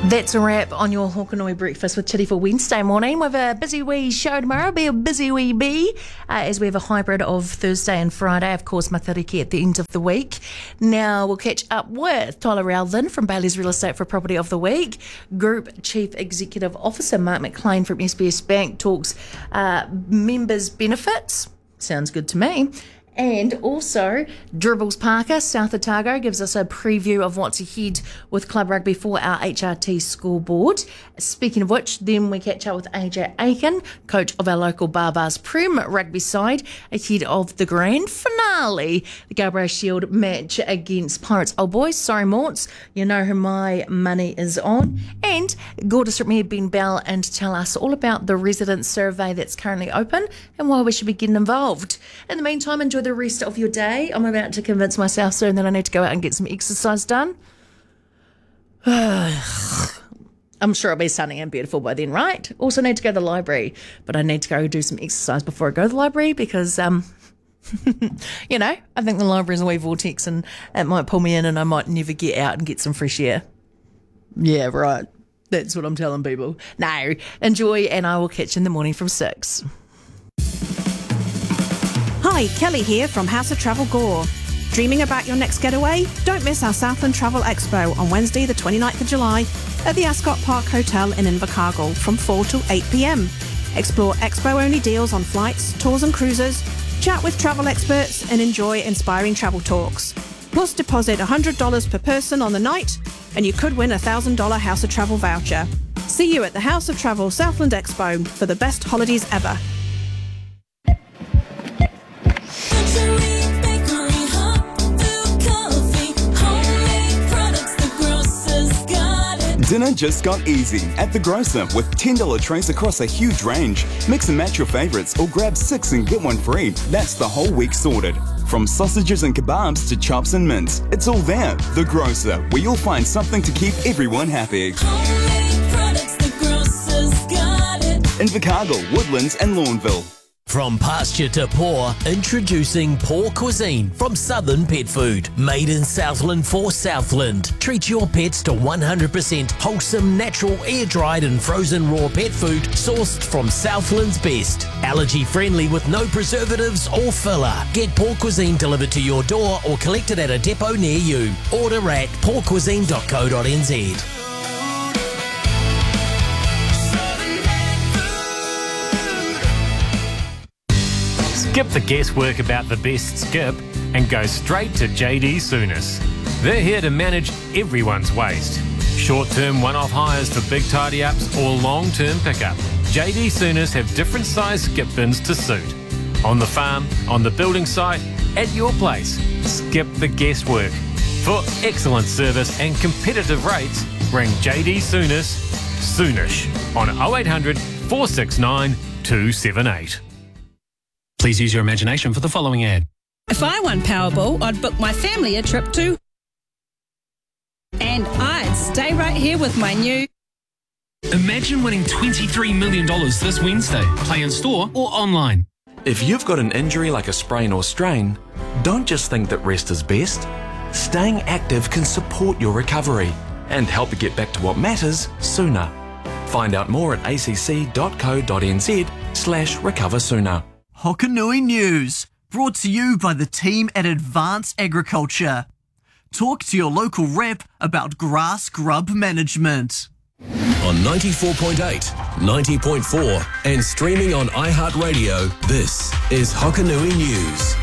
That's a wrap on your Hokanui Breakfast with Chitty for Wednesday morning. We have a busy wee show tomorrow. Be a busy wee bee as we have a hybrid of Thursday and Friday. Of course, Matariki at the end of the week. Now we'll catch up with Tyler Rowland from Bailey's Real Estate for Property of the Week. Group Chief Executive Officer Mark McLean from SBS Bank talks members' benefits. Sounds good to me. And also, Dribbles Parker, South Otago, gives us a preview of what's ahead with club rugby for our HRT scoreboard. Speaking of which, then we catch up with AJ Aiken, coach of our local Barbars Prem rugby side, ahead of the grand finale, the Galbraith Shield match against Pirates Old Boys. Sorry, Morts, you know who my money is on. And Gorgeous Mayor Ben Bell and tell us all about the resident survey that's currently open and why we should be getting involved. In the meantime, enjoy the rest of your day. I'm about to convince myself soon that I need to go out and get some exercise done. I'm sure it'll be sunny and beautiful by then, right? Also need to go to the library, but I need to go do some exercise before I go to the library because, you know, I think the library's a wee vortex and it might pull me in and I might never get out and get some fresh air. Yeah, right. That's what I'm telling people. No, enjoy and I will catch you in the morning from 6. Hi, Kelly here from House of Travel Gore. Dreaming about your next getaway? Don't miss our Southland Travel Expo on Wednesday the 29th of July at the Ascot Park Hotel in Invercargill from 4 till 8 p.m. Explore expo-only deals on flights, tours and cruises, chat with travel experts and enjoy inspiring travel talks. Plus deposit $100 per person on the night and you could win a $1,000 House of Travel voucher. See you at the House of Travel Southland Expo for the best holidays ever. Dinner just got easy at The Grocer with $10 trays across a huge range. Mix and match your favourites or grab 6 and get 1 free. That's the whole week sorted. From sausages and kebabs to chops and mince, it's all there. The Grocer, where you'll find something to keep everyone happy. Homemade products, The Grocer's got it. Invercargill, Woodlands and Lawnville. From pasture to paw, introducing Paw Cuisine from Southern Pet Food. Made in Southland for Southland. Treat your pets to 100% wholesome, natural, air-dried and frozen raw pet food sourced from Southland's best. Allergy-friendly with no preservatives or filler. Get Paw Cuisine delivered to your door or collected at a depot near you. Order at pawcuisine.co.nz. Skip the guesswork about the best skip and go straight to JD Souness. They're here to manage everyone's waste. Short-term one-off hires for big tidy-ups or long-term pickup. JD Souness have different size skip bins to suit. On the farm, on the building site, at your place. Skip the guesswork. For excellent service and competitive rates, ring JD Souness soonish on 0800 469 278. Please use your imagination for the following ad. If I won Powerball, I'd book my family a trip to... And I'd stay right here with my new... Imagine winning $23 million this Wednesday. Play in store or online. If you've got an injury like a sprain or strain, don't just think that rest is best. Staying active can support your recovery and help you get back to what matters sooner. Find out more at acc.co.nz/recoversooner. Hokanui News, brought to you by the team at Advanced Agriculture. Talk to your local rep about grass grub management. On 94.8, 90.4 and streaming on iHeartRadio, this is Hokanui News.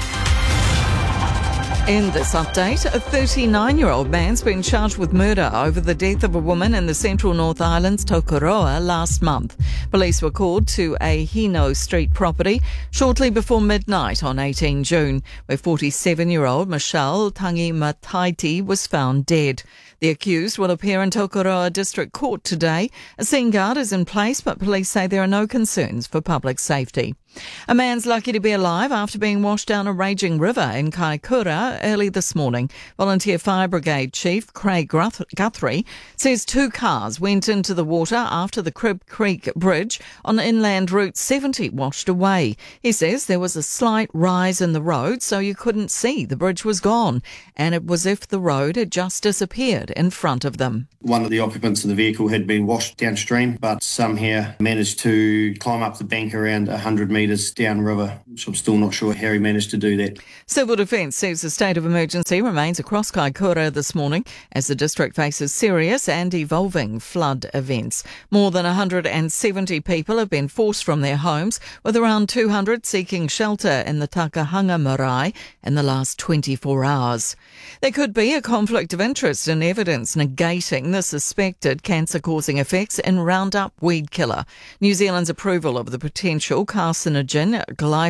In this update, a 39-year-old man's been charged with murder over the death of a woman in the Central North Island's Tokoroa last month. Police were called to a Hino Street property shortly before midnight on 18 June, where 47-year-old Michelle Tangi Mataiti was found dead. The accused will appear in Tokoroa District Court today. A scene guard is in place, but police say there are no concerns for public safety. A man's lucky to be alive after being washed down a raging river in Kaikoura Kura early this morning. Volunteer Fire Brigade Chief Craig Guthrie says 2 cars went into the water after the Crib Creek Bridge on Inland Route 70 washed away. He says there was a slight rise in the road, so you couldn't see the bridge was gone, and it was as if the road had just disappeared in front of them. One of the occupants of the vehicle had been washed downstream, but somehow managed to climb up the bank around 100 metres downriver, which I'm still not sure how he managed to do that. Civil Defence says the state of emergency remains across Kaikoura this morning as the district faces serious and evolving flood events. More than 170 people have been forced from their homes, with around 200 seeking shelter in the Takahanga Marae in the last 24 hours. There could be a conflict of interest in evidence negating the suspected cancer-causing effects in Roundup weed killer. New Zealand's approval of the potential carcinogen glyphosate